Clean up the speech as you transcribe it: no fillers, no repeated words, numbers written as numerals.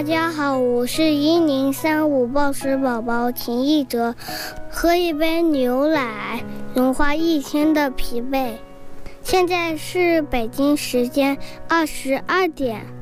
大家好，我是1035报时宝宝秦艺哲。喝一杯牛奶，融化一天的疲惫。现在是北京时间22点。